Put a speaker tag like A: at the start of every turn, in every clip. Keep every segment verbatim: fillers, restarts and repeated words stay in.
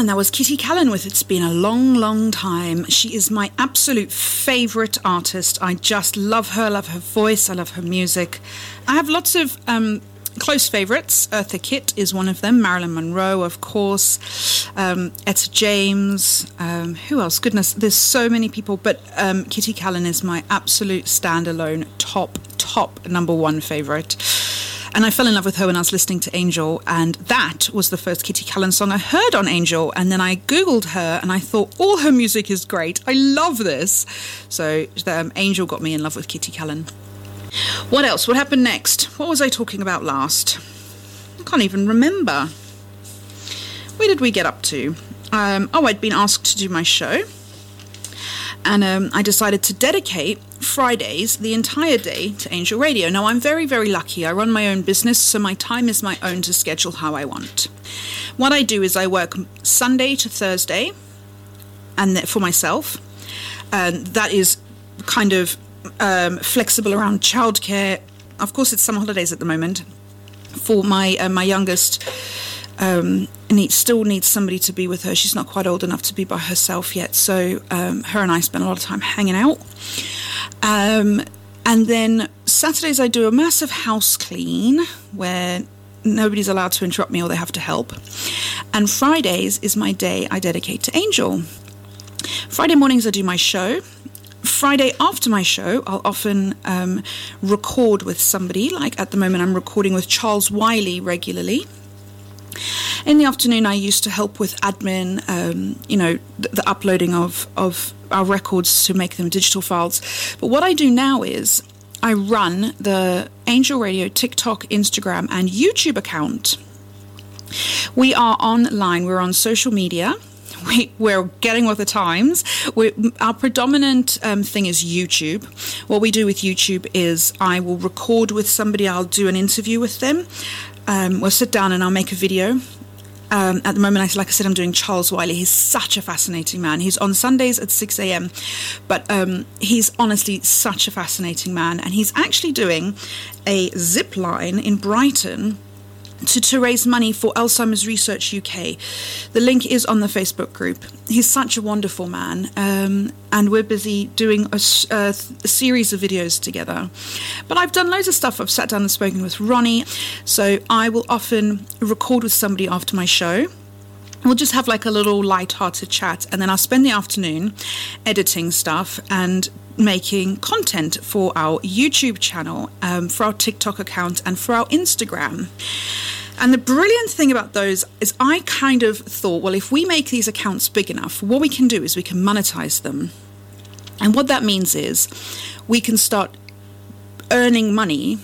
A: and that was Kitty Callan with It's Been a Long, Long Time. She is my absolute favourite artist. I just love her, love her voice, I love her music. I have lots of um, close favourites. Eartha Kitt is one of them. Marilyn Monroe, of course. Um, Etta James. Um, who else? Goodness, there's so many people. But um, Kitty Callan is my absolute standalone top, top number one favourite. And I fell in love with her when I was listening to Angel, and that was the first Kitty Callan song I heard on Angel. And then I Googled her, and I thought, all her music is great. I love this. So um, Angel got me in love with Kitty Callan. What else? What happened next? What was I talking about last? I can't even remember. Where did we get up to? Um, oh, I'd been asked to do my show. And um, I decided to dedicate Fridays, the entire day, to Angel Radio. Now, I'm very, very lucky. I run my own business, so my time is my own to schedule how I want. What I do is I work Sunday to Thursday and for myself. And that is kind of um, flexible around childcare. Of course, it's summer holidays at the moment. For my uh, my youngest, um, needs, still needs somebody to be with her. She's not quite old enough to be by herself yet. So um, her and I spend a lot of time hanging out. Um, and then Saturdays I do a massive house clean where nobody's allowed to interrupt me or they have to help. And Fridays is my day I dedicate to Angel. Friday mornings I do my show. Friday after my show, I'll often um, record with somebody. Like at the moment I'm recording with Charles Wiley regularly. In the afternoon, I used to help with admin, um, you know, the, the uploading of, of our records to make them digital files. But what I do now is I run the Angel Radio TikTok, Instagram, and YouTube account. We are online. We're on social media. We, we're getting with the times. We're, our predominant um, thing is YouTube. What we do with YouTube is I will record with somebody. I'll do an interview with them. Um, we'll sit down and I'll make a video. Um, at the moment, I, like I said, I'm doing Charles Wiley. He's such a fascinating man. He's on Sundays at six a.m. But um, he's honestly such a fascinating man. And he's actually doing a zip line in Brighton to, to raise money for Alzheimer's Research U K. The link is on the Facebook group. He's such a wonderful man. Um, and we're busy doing a, a, a series of videos together. But I've done loads of stuff. I've sat down and spoken with Ronnie. So I will often record with somebody after my show. We'll just have like a little light-hearted chat. And then I'll spend the afternoon editing stuff and making content for our YouTube channel, um, for our TikTok account, and for our Instagram. And the brilliant thing about those is I kind of thought, well, if we make these accounts big enough, what we can do is we can monetize them. And what that means is we can start earning money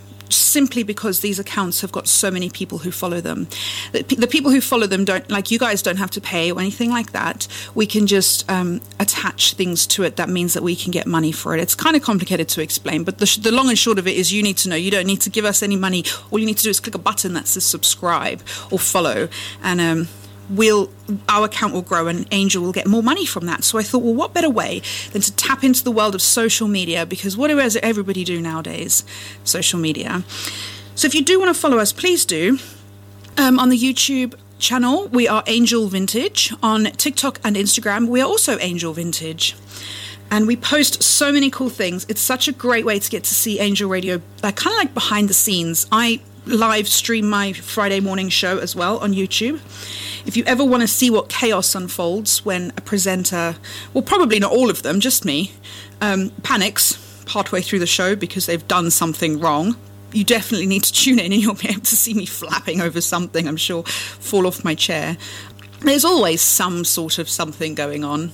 A: simply because these accounts have got so many people who follow them. The, the people who follow them don't, like you guys don't have to pay or anything like that. We can just um, attach things to it. That means that we can get money for it. It's kind of complicated to explain, but the, sh- the long and short of it is you need to know. You don't need to give us any money. All you need to do is click a button that says subscribe or follow, and um, we'll our account will grow and Angel will get more money from that. So I thought, well, what better way than to tap into the world of social media, because what does everybody do nowadays? Social media. So if you do want to follow us, please do. Um, on the YouTube channel, we are Angel Vintage. On TikTok and Instagram, we are also Angel Vintage. And we post so many cool things. It's such a great way to get to see Angel Radio, like, kind of like behind the scenes. I live stream my Friday morning show as well on YouTube. If you ever want to see what chaos unfolds when a presenter, well, probably not all of them, just me, um, panics partway through the show because they've done something wrong, you definitely need to tune in and you'll be able to see me flapping over something, I'm sure, fall off my chair. There's always some sort of something going on.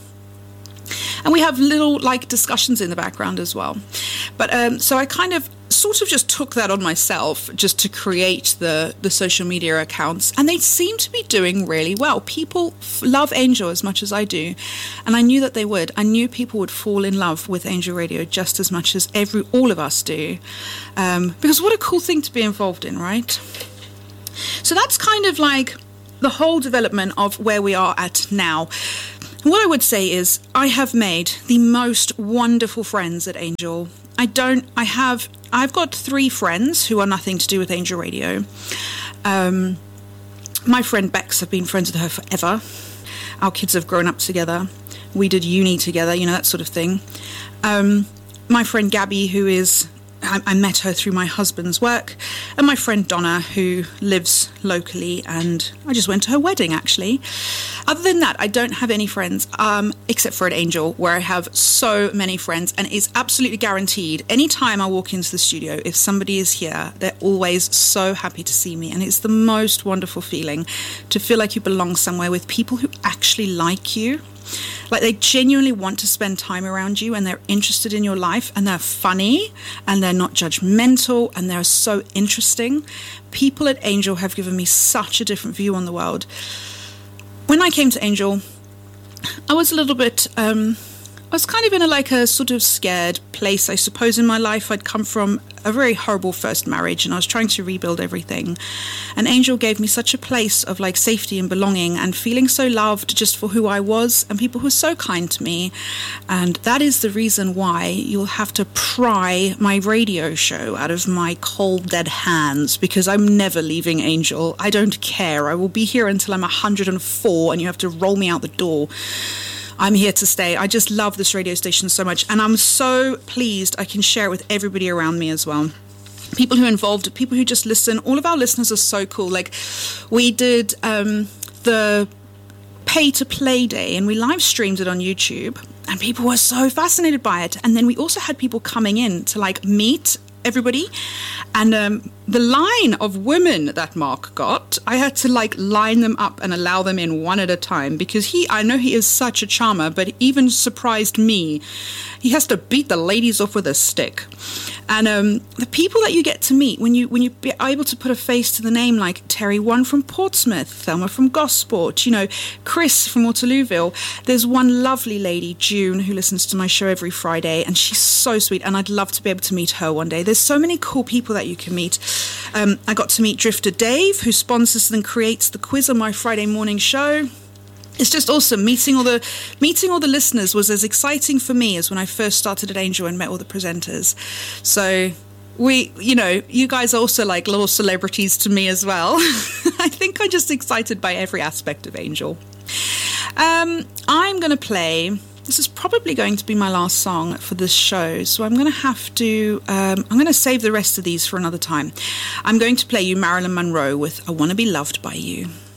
A: And we have little, like, discussions in the background as well. But um, so I kind of sort of just took that on myself just to create the, the social media accounts. And they seem to be doing really well. People f- love Angel as much as I do. And I knew that they would. I knew people would fall in love with Angel Radio just as much as every all of us do. Um, because what a cool thing to be involved in, right? So that's kind of like the whole development of where we are at now. What I would say is I have made the most wonderful friends at Angel. I don't, I have, I've got three friends who are nothing to do with Angel Radio. Um, My friend Bex, I've been friends with her forever. Our kids have grown up together. We did uni together, you know, that sort of thing. Um, my friend Gabby, who is... I, I met her through my husband's work, and my friend Donna, who lives locally, and I just went to her wedding, actually. Other than that, I don't have any friends, um, except for at Angel, where I have so many friends, and it's absolutely guaranteed. Anytime I walk into the studio, if somebody is here, they're always so happy to see me, and it's the most wonderful feeling to feel like you belong somewhere with people who actually like you. Like, they genuinely want to spend time around you, and they're interested in your life, and they're funny, and they're not judgmental, and they're so interesting. People at Angel have given me such a different view on the world. When I came to Angel, I was a little bit... Um, I was kind of in a, like a sort of scared place, I suppose, in my life. I'd come from a very horrible first marriage, and I was trying to rebuild everything. And Angel gave me such a place of like safety and belonging and feeling so loved just for who I was, and people who were so kind to me. And that is the reason why you'll have to pry my radio show out of my cold, dead hands, because I'm never leaving Angel. I don't care. I will be here until I'm one hundred and four, and you have to roll me out the door. I'm here to stay. I just love this radio station so much, and I'm so pleased I can share it with everybody around me as well. People who are involved, people who just listen. All of our listeners are so cool. Like, we did um, the pay to play day, and we live streamed it on YouTube, and people were so fascinated by it. And then we also had people coming in to like meet everybody, and um, the line of women that Mark got, I had to like line them up and allow them in one at a time, because he, I know he is such a charmer, but even surprised me. He has to beat the ladies off with a stick. And um, the people that you get to meet when you when you are able to put a face to the name, like Terry One from Portsmouth, Thelma from Gosport, you know, Chris from Waterlooville. There's one lovely lady, June, who listens to my show every Friday, and she's so sweet, and I'd love to be able to meet her one day. There's so many cool people that you can meet. Um, I got to meet Drifter Dave, who sponsors and creates the quiz on my Friday morning show. It's just awesome. Meeting all the meeting all the listeners was as exciting for me as when I first started at Angel and met all the presenters. So we, you know, you guys are also like little celebrities to me as well. I think I'm just excited by every aspect of Angel. Um, I'm going to play... This is probably going to be my last song for this show, so I'm going to have to... Um, I'm going to save the rest of these for another time. I'm going to play you Marilyn Monroe with I Want to Be Loved by You.